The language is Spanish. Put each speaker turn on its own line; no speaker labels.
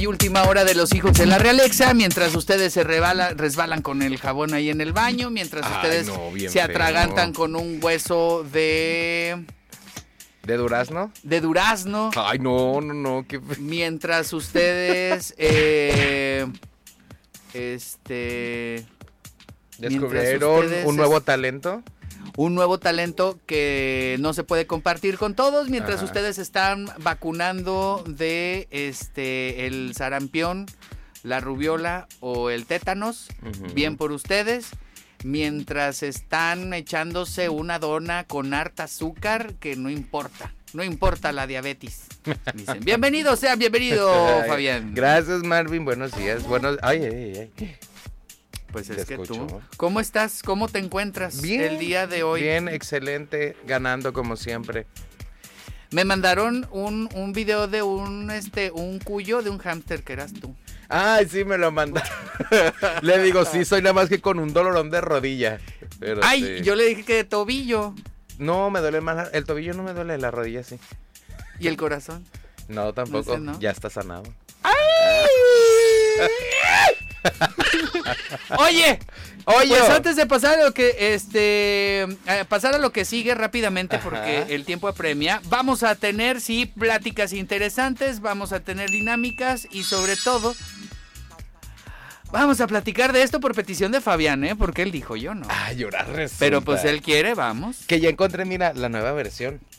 y última hora de los hijos de la Realexa, mientras ustedes se resbalan con el jabón ahí en el baño, mientras ustedes se atragantan con un hueso de...
¿De durazno?
De durazno.
Ay, no. Qué...
Mientras ustedes...
¿Descubrieron un nuevo talento?
Un nuevo talento que no se puede compartir con todos, mientras ustedes están vacunando de el sarampión, la rubiola o el tétanos. Bien por ustedes. Mientras están echándose una dona con harta azúcar, que no importa la diabetes. Dicen, bienvenido, Fabián.
Gracias, Marvin, buenos días. Ay.
Pues es que tú, ¿cómo estás? ¿Cómo te encuentras el día de hoy?
Bien, excelente, ganando como siempre.
Me mandaron un video de un cuyo de un hámster que eras tú.
Ay, sí, me lo mandaron. Le digo, sí, soy nada más que con un dolorón de rodilla. Pero
ay, sí. Yo le dije que de tobillo.
No, me duele más, el tobillo no me duele, la rodilla sí.
¿Y el corazón?
No, tampoco, no. Ya está sanado.
¡Ay! Oye, pues antes de pasar a lo que pasar a lo que sigue rápidamente, porque el tiempo apremia, vamos a tener pláticas interesantes, vamos a tener dinámicas y sobre todo vamos a platicar de esto por petición de Fabián, porque él dijo, yo no.
Ah, llorar resulta.
Pero pues él quiere, vamos.
Que ya encontré, mira, la nueva versión.